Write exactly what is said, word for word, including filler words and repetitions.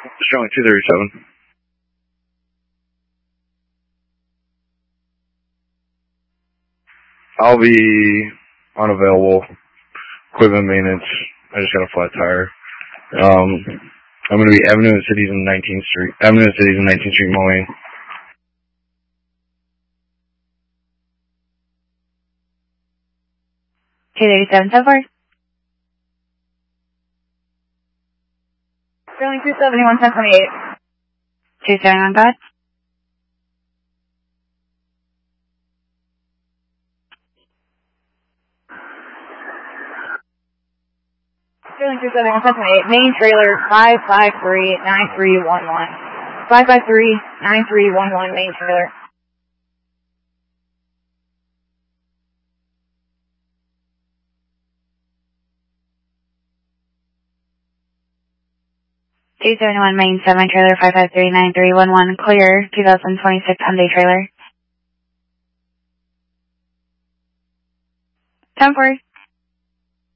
Showing two thirty-seven. I'll be unavailable. Equipment maintenance. I just got a flat tire. Um, I'm going to be Avenue and Cities and nineteenth Street. Avenue and Cities and nineteenth Street mowing. two thirty-seven, so far. Sterling two seventy-one, ten twenty-eight. two seventy-one, go ahead. Sterling two seventy-one, ten twenty-eight. Main trailer five five three nine three one one. five five three nine three one one, main trailer. two seventy-one, main seven trailer five five three nine three one one. Clear, two thousand twenty-six Hyundai trailer. ten four.